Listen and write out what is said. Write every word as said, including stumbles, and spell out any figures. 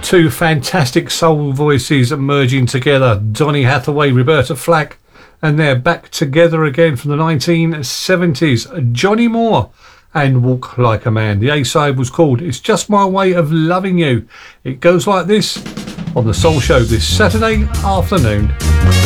Two fantastic soul voices merging together. Donny Hathaway, Roberta Flack, and they're back together again from the nineteen seventies. Johnny Moore and Walk Like a Man. The A-side was called It's Just My Way of Loving You. It goes like this on the Soul Show this Saturday afternoon.